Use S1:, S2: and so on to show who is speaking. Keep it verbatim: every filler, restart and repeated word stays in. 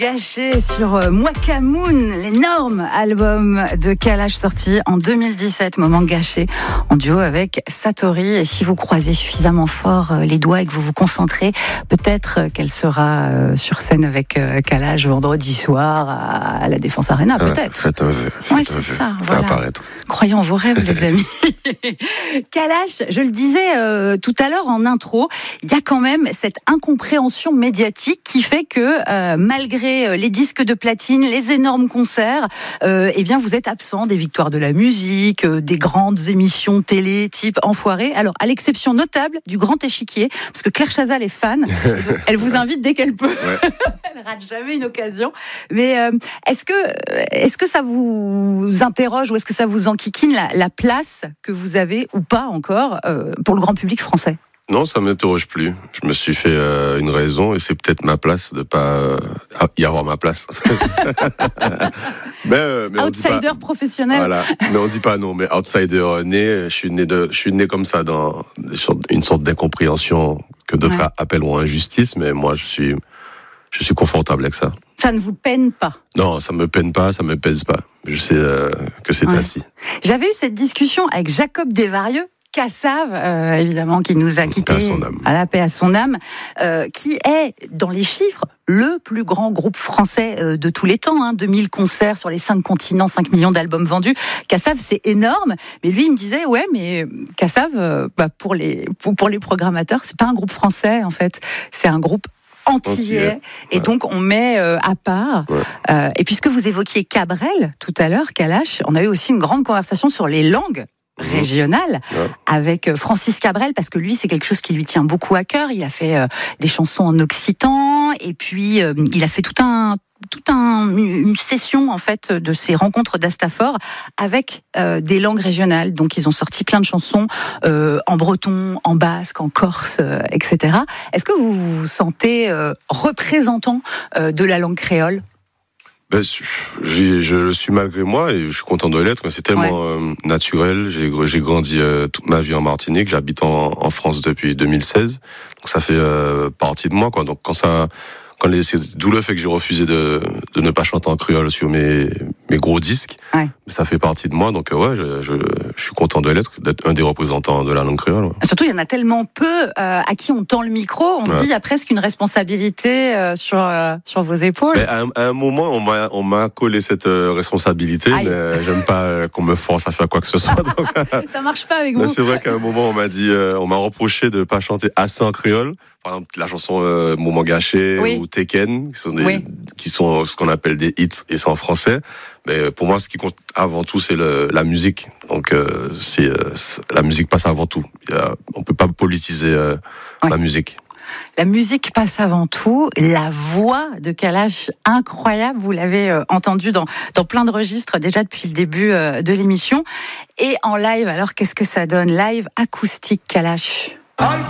S1: Gâché sur euh, Mwakamoon, l'énorme album de Kalash sorti en deux mille dix-sept, Moment gâché, en duo avec Satori. Et si vous croisez suffisamment fort euh, les doigts et que vous vous concentrez, peut-être euh, qu'elle sera euh, sur scène avec euh, Kalash vendredi soir à, à la Défense Arena, peut-être.
S2: Ah, faites un vœu.
S1: Oui, c'est ça. Voilà.
S2: Apparaître.
S1: Croyons en vos rêves, les amis. Kalash, je le disais euh, tout à l'heure en intro, il y a quand même cette incompréhension médiatique qui fait que euh, malgré les disques de platine, les énormes concerts, euh, eh bien vous êtes absent des victoires de la musique, euh, des grandes émissions télé type Enfoiré. Alors à l'exception notable du Grand Échiquier, parce que Claire Chazal est fan, elle vous invite dès qu'elle peut. Ouais. Elle rate jamais une occasion. Mais euh, est-ce que est-ce que ça vous interroge ou est-ce que ça vous enquiquine la, la place que vous avez ou pas encore euh, pour le grand public français?
S2: Non, ça m'interroge plus. Je me suis fait euh, une raison et c'est peut-être ma place de pas euh, y avoir ma place. mais, euh, mais
S1: outsider
S2: pas,
S1: professionnel.
S2: Voilà. Mais on dit pas non. Mais outsider euh, né, je suis né de, je suis né comme ça dans une sorte d'incompréhension que d'autres ouais. appelleront injustice. Mais moi, je suis, je suis confortable avec ça.
S1: Ça ne vous peine pas?
S2: Non, ça me peine pas, ça me pèse pas. Je sais euh, que c'est ouais. ainsi.
S1: J'avais eu cette discussion avec Jacob Desvarieux. Kassav, euh, évidemment, qui nous a quittés, à la paix à son âme, euh, qui est, dans les chiffres, le plus grand groupe français euh, de tous les temps. Hein, deux mille concerts sur les cinq continents, cinq millions d'albums vendus. Kassav, c'est énorme. Mais lui, il me disait, ouais, mais Kassav, euh, bah, pour, les, pour, pour les programmateurs, c'est pas un groupe français, en fait. C'est un groupe antillais. Antillais. Et ouais. donc, on met euh, à part. Ouais. Euh, et puisque vous évoquiez Cabrel, tout à l'heure, Kalash, on a eu aussi une grande conversation sur les langues régional ouais. avec Francis Cabrel, parce que lui c'est quelque chose qui lui tient beaucoup à cœur. Il a fait euh, des chansons en occitan et puis euh, il a fait tout un toute un, une session en fait de ces rencontres d'Astafor avec euh, des langues régionales. Donc ils ont sorti plein de chansons euh, en breton, en basque, en corse, euh, et cetera. Est-ce que vous vous sentez euh, représentant euh, de la langue créole?
S2: Ben, j'ai, je le suis malgré moi et je suis content de l'être, mais c'est tellement ouais. euh, naturel. J'ai, j'ai grandi euh, toute ma vie en Martinique, j'habite en, en France depuis deux mille seize, donc ça fait euh, partie de moi, quoi. Donc quand ça, quand les, c'est d'où le fait que j'ai refusé de, de ne pas chanter en créole sur mes, mes gros disques, ouais. ça fait partie de moi, donc euh, ouais, je, je, je suis content de l'être, d'être un des représentants de la langue créole. Ouais.
S1: Surtout, il y en a tellement peu euh, à qui on tend le micro, on ouais. se dit il y a presque une responsabilité euh, sur euh, sur vos épaules.
S2: Mais à, un, à un moment, on m'a on m'a collé cette euh, responsabilité, Aïe. mais euh, j'aime pas euh, qu'on me force à faire quoi que ce soit. Donc,
S1: ça marche pas avec vous.
S2: C'est vrai qu'à un moment, on m'a dit, euh, on m'a reproché de pas chanter assez en créole. Par exemple, la chanson euh, Moment gâché oui. ou Tekken, qui sont, des, oui. qui sont ce qu'on appelle des hits, et c'est en français. Mais pour moi, ce qui compte avant tout, c'est le, la musique. Donc, euh, c'est, euh, la musique passe avant tout. Il y a, on peut pas politiser euh, oui. la musique.
S1: La musique passe avant tout. La voix de Kalash, incroyable. Vous l'avez euh, entendu dans, dans plein de registres déjà depuis le début euh, de l'émission. Et en live, alors qu'est-ce que ça donne? Live acoustique Kalash.